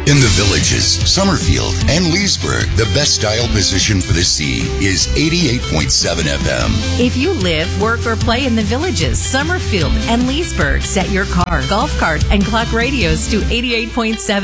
In the Villages, Summerfield, and Leesburg, the best dial position for the sea is 88.7 FM. If you live, work, or play in the Villages, Summerfield, and Leesburg, set your car, golf cart, and clock radios to 88.7